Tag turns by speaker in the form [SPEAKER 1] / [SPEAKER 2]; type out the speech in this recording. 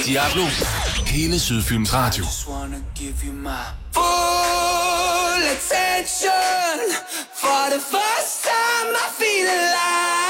[SPEAKER 1] Diablo. Hele Sydfyns Radio.
[SPEAKER 2] Full attention for the first